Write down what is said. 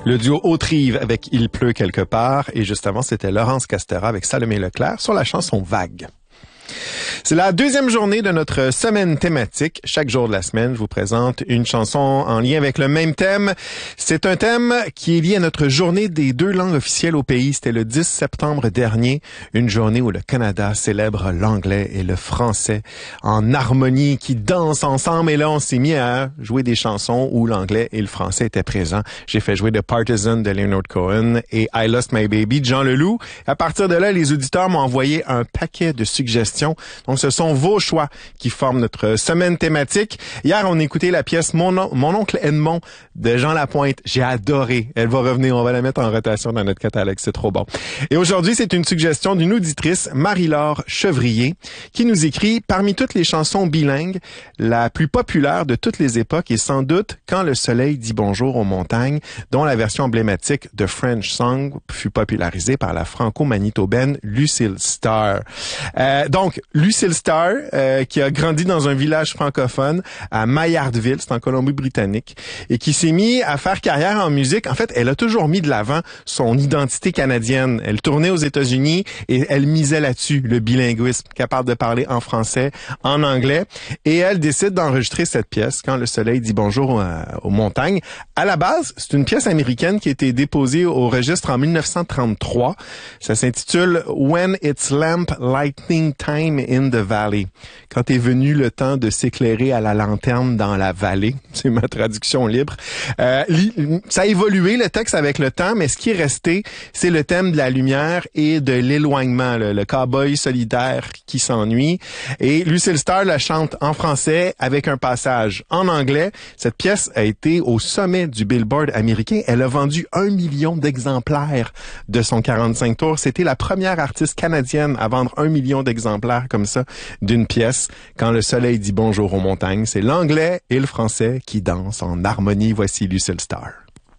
Le duo Autrive avec Il pleut quelque part. Et juste avant, c'était Laurence Castera avec Salomé Leclerc sur la chanson Vague. C'est la deuxième journée de notre semaine thématique. Chaque jour de la semaine, je vous présente une chanson en lien avec le même thème. C'est un thème qui est lié à notre journée des deux langues officielles au pays. C'était le 10 septembre dernier, une journée où le Canada célèbre l'anglais et le français en harmonie, qui dansent ensemble. Et là, on s'est mis à jouer des chansons où l'anglais et le français étaient présents. J'ai fait jouer The Partisan de Leonard Cohen et I Lost My Baby de Jean Leloup. À partir de là, les auditeurs m'ont envoyé un paquet de suggestions. Donc, ce sont vos choix qui forment notre semaine thématique. Hier, on a écouté la pièce Mon oncle Edmond de Jean Lapointe. J'ai adoré. Elle va revenir. On va la mettre en rotation dans notre catalogue. C'est trop bon. Et aujourd'hui, c'est une suggestion d'une auditrice, Marie-Laure Chevrier, qui nous écrit « Parmi toutes les chansons bilingues, la plus populaire de toutes les époques est sans doute Quand le soleil dit bonjour aux montagnes, dont la version emblématique de French Song fut popularisée par la franco-manitobaine Lucille Starr. » Donc, Lucille Starr, qui a grandi dans un village francophone à Maillardville, c'est en Colombie-Britannique, et qui s'est mis à faire carrière en musique. En fait, elle a toujours mis de l'avant son identité canadienne. Elle tournait aux États-Unis et elle misait là-dessus, le bilinguisme, capable de parler en français, en anglais. Et elle décide d'enregistrer cette pièce, Quand le soleil dit bonjour aux montagnes. À la base, c'est une pièce américaine qui a été déposée au registre en 1933. Ça s'intitule When It's Lamp Lighting Time in the Valley. Quand est venu le temps de s'éclairer à la lanterne dans la vallée. C'est ma traduction libre. Ça a évolué, le texte, avec le temps, mais ce qui est resté, c'est le thème de la lumière et de l'éloignement, le cow-boy solitaire qui s'ennuie. Et Lucille Starr la chante en français avec un passage en anglais. Cette pièce a été au sommet du Billboard américain. Elle a vendu 1 million d'exemplaires de son 45 tours. C'était la première artiste canadienne à vendre 1 million d'exemplaires comme ça d'une pièce. Quand le soleil dit bonjour aux montagnes, c'est l'anglais et le français qui dansent en harmonie. Voici Lucille Starr.